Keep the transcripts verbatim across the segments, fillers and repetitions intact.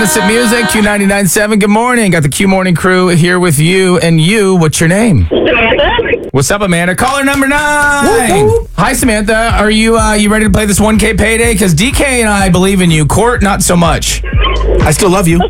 Atlanta's Hit Music, Q ninety-nine point seven. Good morning. Got the Q Morning crew here with you. And you, what's your name? Samantha. What's up, Amanda? Caller number nine. Woo, woo. Hi, Samantha. Are you uh, you ready to play this one K payday? Because D K and I believe in you. Court, not so much. I still love you. Uh,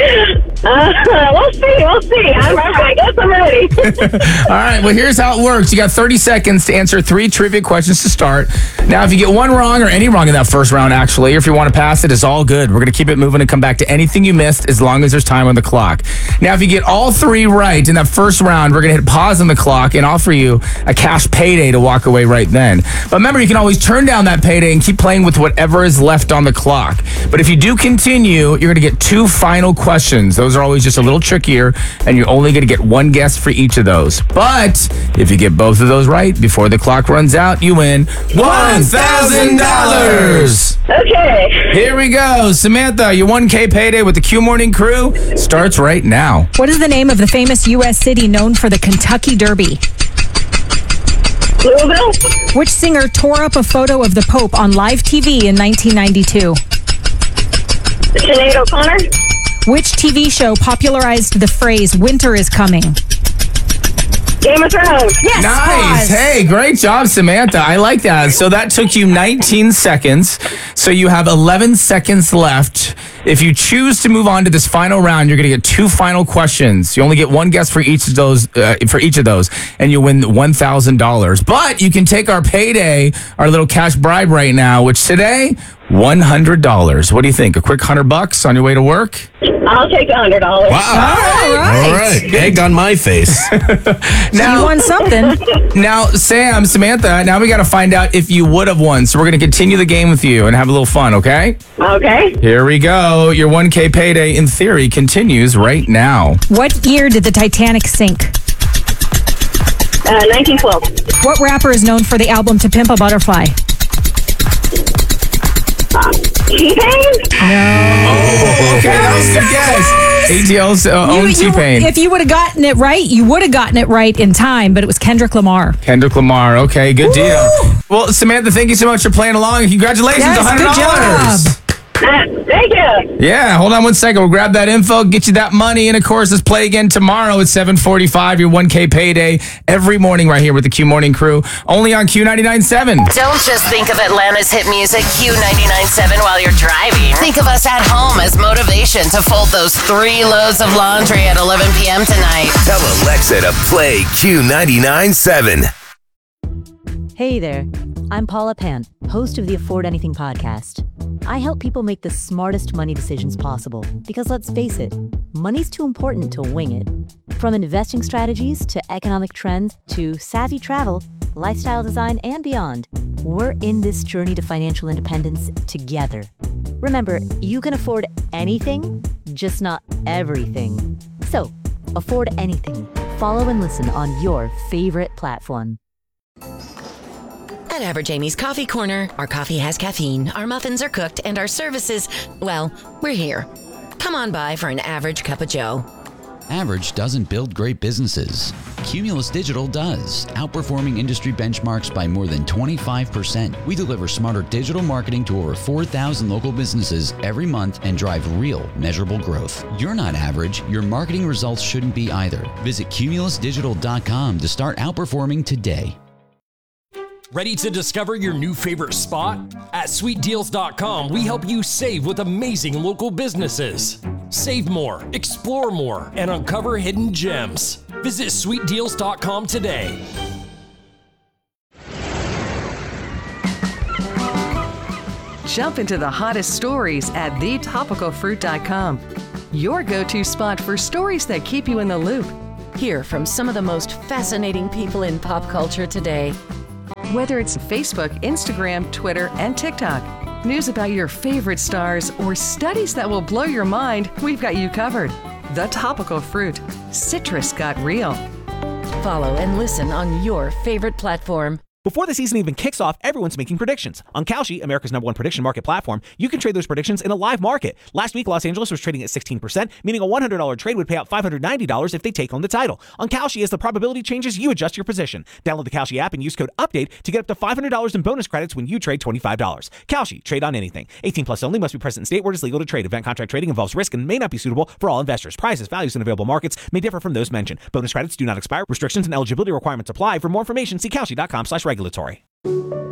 we'll see. We'll see. I'm, I guess I'm ready. All right. Well, here's how it works. You got thirty seconds to answer three trivia questions to start. Now, if you get one wrong or any wrong in that first round, actually, or if you want to pass it, it's all good. We're going to keep it moving and come back to anything you missed as long as there's time on the clock. Now, if you get all three right in that first round, we're going to hit pause on the clock and offer you a cash payday to walk away right then. But remember, you can always turn down that payday and keep playing with whatever is left on the clock. But if you do continue, you're going to get two final questions. Those are always just a little trickier, and you're only going to get one guess for each of those. But if you get both of those right before the clock runs out, you win one thousand dollars. Okay. Here we go. Samantha, your one K payday with the Q Morning crew starts right now. What is the name of the famous U S city known for the Kentucky Derby? Louisville. Which singer tore up a photo of the Pope on live T V in nineteen ninety-two? Sinead O'Connor. Which T V show popularized the phrase "winter is coming"? Game of Thrones. Yes. Nice. Pause. Hey, great job, Samantha. I like that. So that took you nineteen seconds. So you have eleven seconds left. If you choose to move on to this final round, you're going to get two final questions. You only get one guess for each of those, uh, for each of those, and you win one thousand dollars. But you can take our payday, our little cash bribe right now, which today, one hundred dollars. What do you think? A quick one hundred bucks on your way to work? I'll take one hundred dollars. Wow. All right. All right. Egg on my face. Now you won something. Now, Sam, Samantha, now we got to find out if you would have won. So we're going to continue the game with you and have a little fun, okay? Okay. Here we go. Your one K payday, in theory, continues right now. What year did the Titanic sink? Uh, nineteen twelve. What rapper is known for the album "To Pimp a Butterfly"? T-Pain? Oh, okay, that was a good guess. A T L's uh, own You- you- T-Pain. If you would have gotten it right, you would have gotten it right in time, but it was Kendrick Lamar. Kendrick Lamar. Okay, good deal. Well, Samantha, thank you so much for playing along. Congratulations, Yes, one hundred dollars. good job. Uh, thank you. Yeah, hold on one second. We'll grab that info, get you that money, and of course, let's play again tomorrow at seven forty-five, your one K payday, every morning right here with the Q Morning crew, only on Q ninety-nine point seven. Don't just think of Atlanta's hit music, Q ninety-nine point seven, while you're driving. Think of us at home as motivation to fold those three loads of laundry at eleven p.m. tonight. Tell Alexa to play Q ninety-nine point seven. Hey there, I'm Paula Pant, host of the Afford Anything podcast. I help people make the smartest money decisions possible because let's face it, money's too important to wing it. From investing strategies to economic trends to savvy travel, lifestyle design, and beyond, we're in this journey to financial independence together. Remember, you can afford anything, just not everything. So, afford anything. Follow and listen on your favorite platform. At Average Amy's Coffee Corner, our coffee has caffeine, our muffins are cooked, and our services, well, we're here. Come on by for an average cup of joe. Average doesn't build great businesses. Cumulus Digital does, outperforming industry benchmarks by more than twenty-five percent. We deliver smarter digital marketing to over four thousand local businesses every month and drive real, measurable growth. You're not average. Your marketing results shouldn't be either. Visit cumulus digital dot com to start outperforming today. Ready to discover your new favorite spot? At sweet deals dot com, we help you save with amazing local businesses. Save more, explore more, and uncover hidden gems. Visit sweet deals dot com today. Jump into the hottest stories at the topical fruit dot com. Your go-to spot for stories that keep you in the loop. Hear from some of the most fascinating people in pop culture today. Whether it's Facebook, Instagram, Twitter, and TikTok, news about your favorite stars, or studies that will blow your mind, we've got you covered. The Topical Fruit. Citrus got real. Follow and listen on your favorite platform. Before the season even kicks off, everyone's making predictions. On Kalshi, America's number one prediction market platform, you can trade those predictions in a live market. Last week, Los Angeles was trading at sixteen percent, meaning a one hundred dollars trade would pay out five hundred ninety dollars if they take home the title. On Kalshi, as the probability changes, you adjust your position. Download the Kalshi app and use code UPDATE to get up to five hundred dollars in bonus credits when you trade twenty-five dollars. Kalshi, trade on anything. eighteen plus only, must be present in state where it is legal to trade. Event contract trading involves risk and may not be suitable for all investors. Prices, values, and available markets may differ from those mentioned. Bonus credits do not expire. Restrictions and eligibility requirements apply. For more information, see Kalshi dot com slash regulatory.